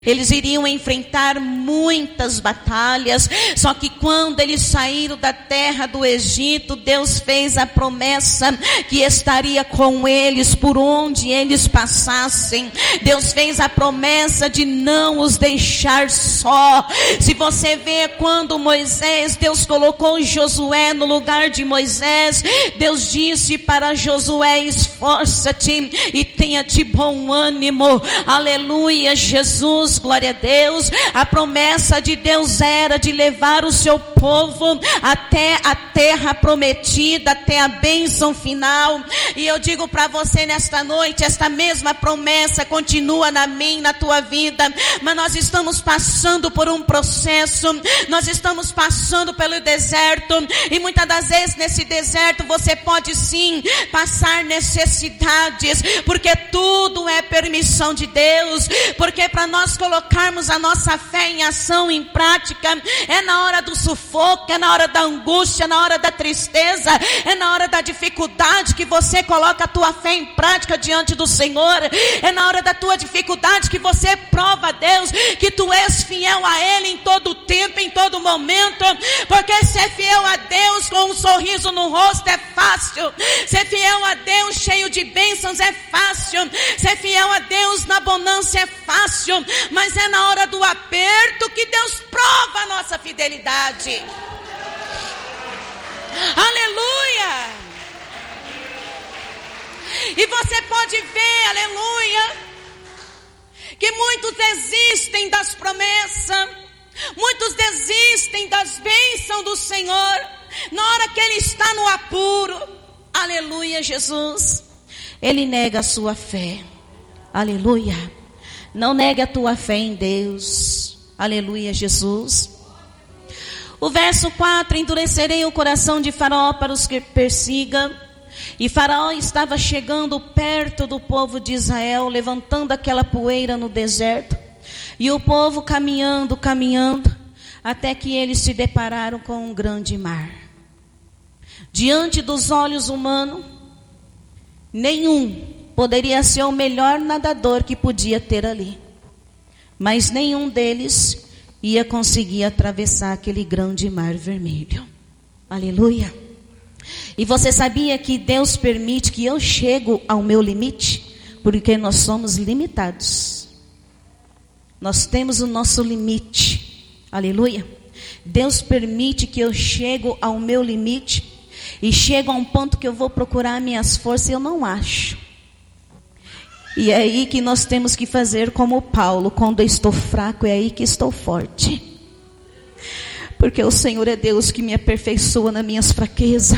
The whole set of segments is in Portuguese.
Eles iriam enfrentar muitas batalhas, só que quando eles saíram da terra do Egito, Deus fez a promessa que estaria com eles por onde eles passassem. Deus fez a promessa de não os deixar só. Se você vê quando Deus colocou Josué no lugar de Moisés, Deus disse para Josué: esforça-te e tenha de bom ânimo. Aleluia, Jesus. Glória a Deus. A promessa de Deus era de levar o seu povo até a terra prometida, até a bênção final. E eu digo para você nesta noite, esta mesma promessa continua na minha, na tua vida. Mas nós estamos passando por um processo, nós estamos passando pelo deserto, e muitas das vezes nesse deserto você pode sim passar necessidades, porque tudo é permissão de Deus, porque para nós colocarmos a nossa fé em ação, em prática, é na hora do sufoco, é na hora da angústia, é na hora da tristeza, é na hora da dificuldade que você coloca a tua fé em prática diante do Senhor. É na hora da tua dificuldade que você prova a Deus que tu és fiel a Ele em todo tempo, em todo momento, porque ser fiel a Deus com um sorriso no rosto é fácil, ser fiel a Deus cheio de bênçãos é fácil, ser fiel a Deus na bonança é fácil, mas é na hora do aperto que Deus prova a nossa fidelidade. Aleluia! E você pode ver, aleluia, que muitos desistem das promessas, muitos desistem das bênçãos do Senhor, na hora que Ele está no apuro. Aleluia, Jesus. Ele nega a sua fé. Aleluia. Não negue a tua fé em Deus. Aleluia, Jesus. O verso 4: endurecerei o coração de Faraó para os que persiga. E Faraó estava chegando perto do povo de Israel, levantando aquela poeira no deserto. E o povo caminhando, até que eles se depararam com um grande mar. Diante dos olhos humanos, nenhum poderia ser o melhor nadador que podia ter ali, mas nenhum deles ia conseguir atravessar aquele grande mar vermelho. Aleluia. E você sabia que Deus permite que eu chegue ao meu limite? Porque nós somos limitados. Nós temos o nosso limite. Aleluia. Deus permite que eu chegue ao meu limite, e chego a um ponto que eu vou procurar minhas forças e eu não acho. E é aí que nós temos que fazer como Paulo: quando eu estou fraco, é aí que estou forte. Porque o Senhor é Deus que me aperfeiçoa nas minhas fraquezas.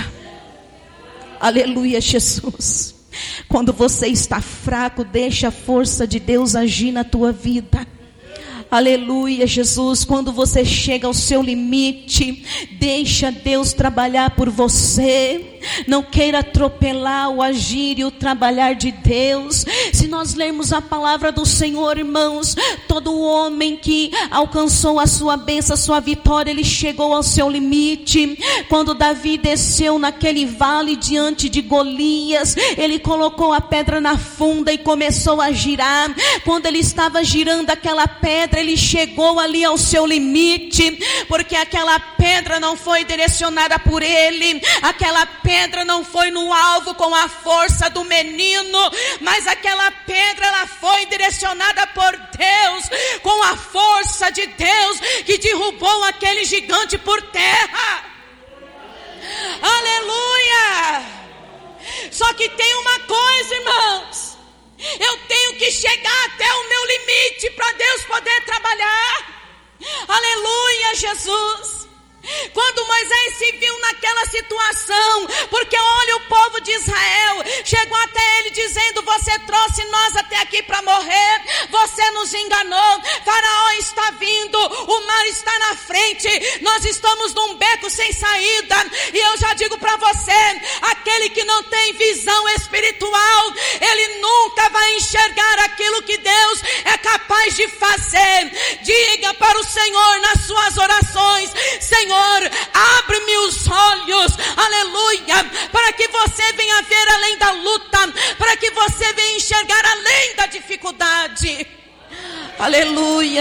Aleluia, Jesus. Quando você está fraco, deixa a força de Deus agir na tua vida. Aleluia, Jesus. Quando você chega ao seu limite, deixa Deus trabalhar por você. Não queira atropelar o agir e o trabalhar de Deus. Se nós lermos a palavra do Senhor, irmãos, todo homem que alcançou a sua bênção, a sua vitória, ele chegou ao seu limite. Quando Davi desceu naquele vale diante de Golias, ele colocou a pedra na funda e começou a girar. Quando ele estava girando aquela pedra, ele chegou ali ao seu limite, porque aquela pedra não foi direcionada por ele, aquela pedra não foi no alvo com a força do menino, mas aquela pedra ela foi direcionada por Deus, com a força de Deus, que derrubou aquele gigante por terra. Aleluia! Só que tem uma coisa, irmãos, eu tenho que chegar até o meu limite para Deus poder trabalhar. Aleluia, Jesus. Quando Moisés se viu naquela situação, porque olha, o povo de Israel chegou até ele dizendo: você trouxe nós até aqui para morrer, você nos enganou, Faraó está vindo, o mar está na frente, nós estamos num beco sem saída. E eu já digo para você, aquele que não tem visão espiritual, ele nunca vai enxergar aquilo que Deus é capaz de fazer. Diga para o Senhor nas suas orações: Senhor, abre-me os olhos, aleluia, para que você venha ver além da luta, para que você venha enxergar além da dificuldade. Aleluia.